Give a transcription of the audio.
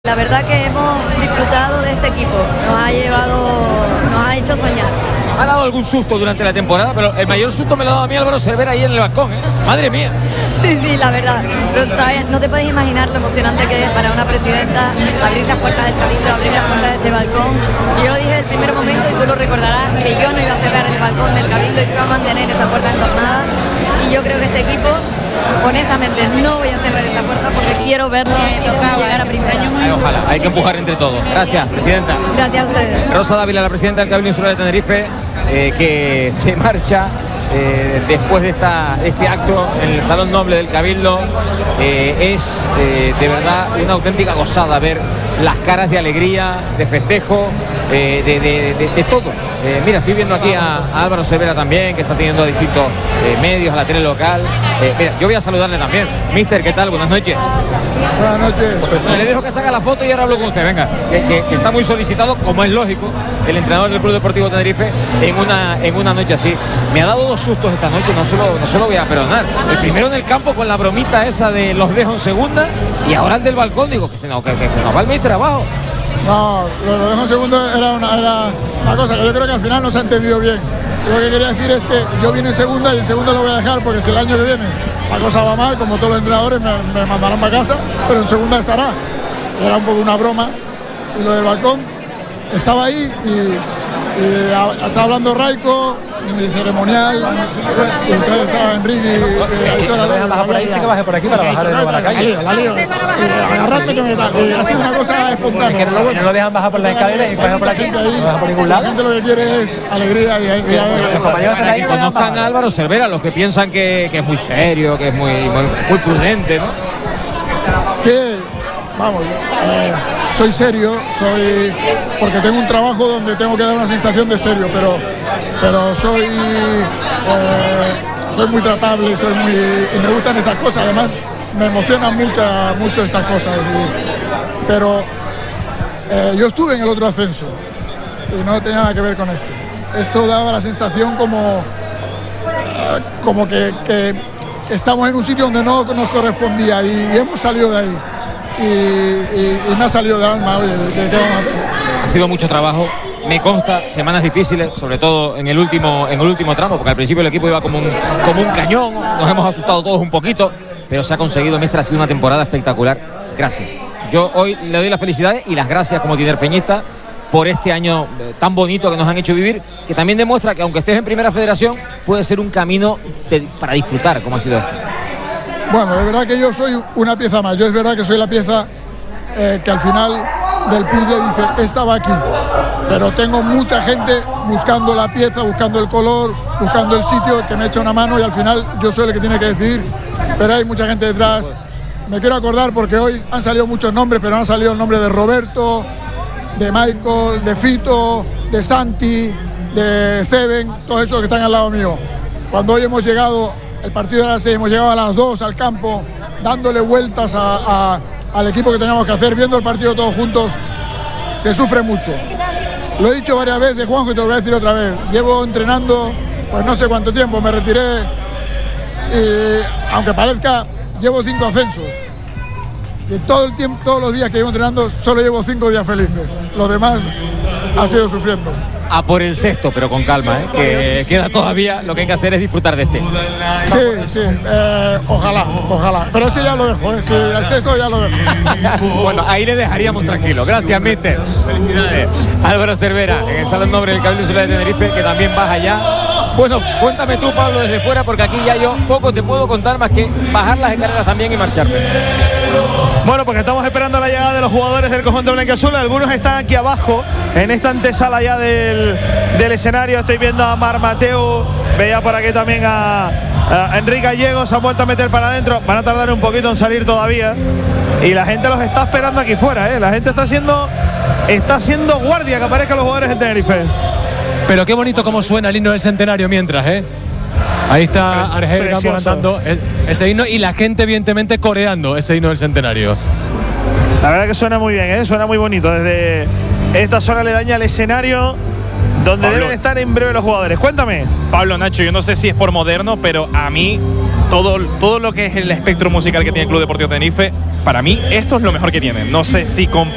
La verdad que hemos disfrutado de este equipo, nos ha hecho soñar. Ha dado algún susto durante la temporada, pero el mayor susto me lo ha dado a mí Álvaro Cervera ahí en el balcón, ¿eh? Madre mía. Sí, la verdad. Pero, ¿sabes? No te puedes imaginar lo emocionante que es para una presidenta abrir las puertas del Cabildo, abrir las puertas de este balcón. Y yo lo dije desde el primer momento, y tú lo recordarás, que yo no iba a cerrar el balcón del Cabildo y que iba a mantener esa puerta entornada. Y yo creo que este equipo, honestamente, no voy a cerrar esa puerta porque quiero verlo llegar a primera. Ojalá, hay que empujar entre todos. Gracias, presidenta. Gracias a ustedes. Rosa Dávila, la presidenta del Cabildo Insular de Tenerife, que se marcha después de este acto en el Salón Noble del Cabildo. Es de verdad una auténtica gozada ver las caras de alegría, de festejo, de todo. Mira, estoy viendo aquí a Álvaro Cervera también, que está teniendo distintos medios, a la tele local. Mira, yo voy a saludarle también. Mister, ¿qué tal? Buenas noches. Buenas noches. Pues le dejo que saca la foto y ahora hablo con usted. Venga, que está muy solicitado, como es lógico, el entrenador del Club Deportivo Tenerife en una noche así. Me ha dado dos sustos esta noche, no se lo voy a perdonar. El primero en el campo con la bromita esa de los dejo en segunda, y ahora el del balcón, digo, que se nos va el mister abajo. No, lo dejo en segundo era una cosa que yo creo que al final no se ha entendido bien. Yo lo que quería decir es que yo vine en segunda y en segundo lo voy a dejar porque si el año que viene la cosa va mal, como todos los entrenadores me mandarán para casa, pero en segunda estará. Era un poco una broma. Y lo del balcón, estaba ahí y estaba hablando Raico, mi ceremonial, y entonces estaba Enrique y no dejan bajar por ahí, sí que baje por aquí para bajar de nuevo a la calle. La lío. Agarrarte que me tal. Y ha sido una cosa espontánea. Que no lo dejan bajar por las escaleras y bajar por aquí, no baja por ningún lado. La gente lo que quiere es alegría y que conozcan a Álvaro Cervera, los que piensan que es muy serio, que es muy prudente, ¿no? Sí, vamos, soy serio, porque tengo un trabajo donde tengo que dar una sensación de serio, pero soy muy tratable, y me gustan estas cosas, además me emocionan mucho estas cosas, pero yo estuve en el otro ascenso y no tenía nada que ver con este. Esto daba la sensación como que estamos en un sitio donde no nos correspondía y hemos salido de ahí. Y me ha salido del alma. Oye, ¿qué vamos a hacer? Ha sido mucho trabajo, me consta, semanas difíciles, sobre todo en el último tramo, porque al principio el equipo iba como un cañón, nos hemos asustado todos un poquito, pero se ha conseguido. Mister, ha sido una temporada espectacular. Gracias. Yo hoy le doy las felicidades y las gracias como tinerfeñista por este año tan bonito que nos han hecho vivir, que también demuestra que aunque estés en Primera Federación, puede ser un camino para disfrutar, como ha sido este. Bueno, de verdad que yo soy una pieza más. Yo es verdad que soy la pieza que al final del puzzle dice, esta va aquí. Pero tengo mucha gente buscando la pieza, buscando el color, buscando el sitio, que me echa una mano y al final yo soy el que tiene que decidir. Pero hay mucha gente detrás. Me quiero acordar porque hoy han salido muchos nombres, pero han salido el nombre de Roberto, de Michael, de Fito, de Santi, de Steven, todos esos que están al lado mío. Cuando hoy hemos llegado, el partido de las 6, hemos llegado a las 2 al campo, dándole vueltas al equipo que teníamos que hacer, viendo el partido todos juntos, se sufre mucho. Lo he dicho varias veces, Juanjo, y te lo voy a decir otra vez. Llevo entrenando, pues no sé cuánto tiempo, me retiré, y aunque parezca, llevo 5 ascensos. De todo el tiempo, todos los días que llevo entrenando, solo llevo 5 días felices. Los demás ha sido sufriendo. A por el sexto, pero con calma, que queda todavía. Lo que hay que hacer es disfrutar de este. Sí, ojalá. Pero ese ya lo dejo, sí, el sexto ya lo dejo. Bueno, ahí le dejaríamos tranquilo. Gracias, mister. Felicidades. Álvaro Cervera, en el Salón Noble del Cabildo Insular de Tenerife, que también baja ya. Bueno, cuéntame tú, Pablo, desde fuera, porque aquí ya yo poco te puedo contar más que bajar las escaleras también y marcharme. Bueno, porque estamos esperando la llegada de los jugadores del conjunto blanquiazul. Algunos están aquí abajo, en esta antesala ya del escenario. Estoy viendo a Mar Mateo, veía por aquí también a Enrique Gallegos, se han vuelto a meter para adentro. Van a tardar un poquito en salir todavía. Y la gente los está esperando aquí fuera, La gente está haciendo guardia que aparezcan los jugadores de Tenerife. Pero qué bonito cómo suena el himno del centenario mientras, Ahí está Argel cantando ese himno y la gente evidentemente coreando ese himno del centenario. La verdad que suena muy bien, suena muy bonito desde esta zona aledaña al escenario donde Pablo, deben estar en breve los jugadores. Cuéntame. Pablo, Nacho, yo no sé si es por moderno, pero a mí todo lo que es el espectro musical que tiene el Club Deportivo Tenerife, para mí esto es lo mejor que tiene. No sé si